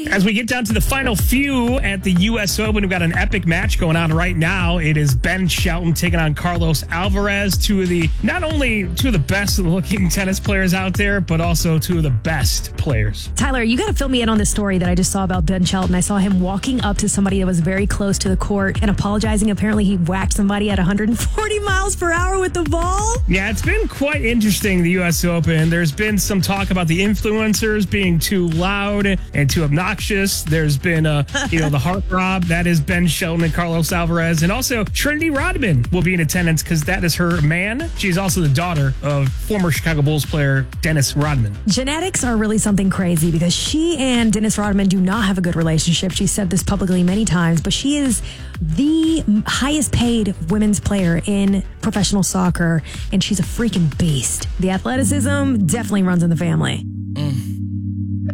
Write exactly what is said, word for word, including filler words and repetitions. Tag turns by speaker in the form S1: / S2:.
S1: As we get down to the final few at the U S Open, we've got an epic match going on right now. It is Ben Shelton taking on Carlos Alvarez, two of the, not only two of the best looking tennis players out there, but also two of the best players.
S2: Tyler, you got to fill me in on this story that I just saw about Ben Shelton. I saw him walking up to somebody that was very close to the court and apologizing. Apparently he whacked somebody at one hundred forty miles per hour with the ball.
S1: Yeah, it's been quite interesting, the U S Open. There's been some talk about the influencers being too loud and too obnoxious. There's been, uh, you know, the heartthrob. That is Ben Shelton and Carlos Alvarez. And also, Trinity Rodman will be in attendance because that is her man. She's also the daughter of former Chicago Bulls player Dennis Rodman.
S2: Genetics are really something crazy because she and Dennis Rodman do not have a good relationship. She said this publicly many times, but she is the highest paid women's player in professional soccer, and she's a freaking beast. The athleticism definitely runs in the family.